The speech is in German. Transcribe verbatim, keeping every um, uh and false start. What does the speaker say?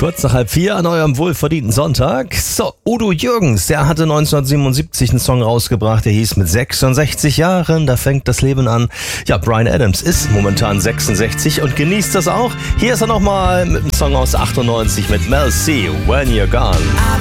Kurz nach halb vier an eurem wohlverdienten Sonntag. So, Udo Jürgens, der hatte neunzehnhundertsiebenundsiebzig einen Song rausgebracht, der hieß mit sechsundsechzig Jahren, da fängt das Leben an. Ja, Bryan Adams ist momentan sechsundsechzig und genießt das auch. Hier ist er nochmal mit einem Song aus achtundneunzig mit Mel C, When You're Gone.